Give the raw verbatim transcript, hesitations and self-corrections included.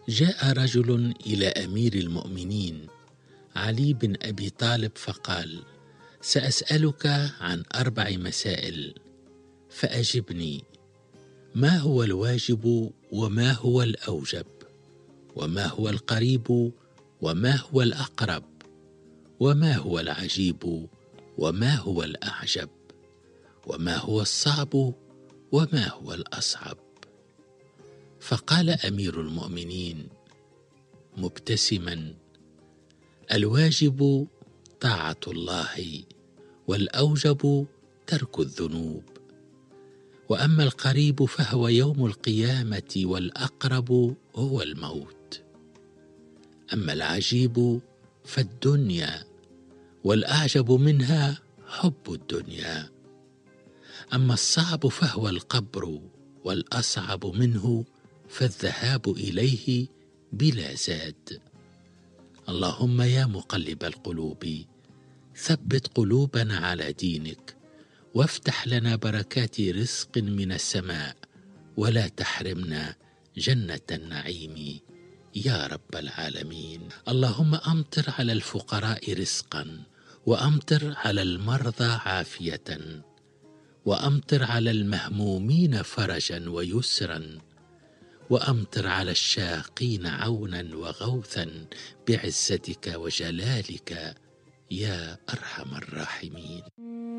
جاء رجل إلى أمير المؤمنين علي بن أبي طالب فقال: سأسألك عن أربع مسائل فأجبني. ما هو الواجب وما هو الأوجب؟ وما هو القريب وما هو الأقرب؟ وما هو العجيب وما هو الأعجب؟ وما هو الصعب وما هو الأصعب؟ فقال أمير المؤمنين مبتسما: الواجب طاعة الله، والأوجب ترك الذنوب، وأما القريب فهو يوم القيامة، والأقرب هو الموت. أما العجيب فالدنيا، والأعجب منها حب الدنيا. أما الصعب فهو القبر، والأصعب منه فالذهاب إليه بلا زاد. اللهم يا مقلب القلوب ثبت قلوبنا على دينك، وافتح لنا بركات رزق من السماء، ولا تحرمنا جنة النعيم يا رب العالمين. اللهم أمطر على الفقراء رزقا، وأمطر على المرضى عافية، وأمطر على المهمومين فرجا ويسرا، وأمطر على الشاقين عونا وغوثا بعزتك وجلالك يا أرحم الراحمين.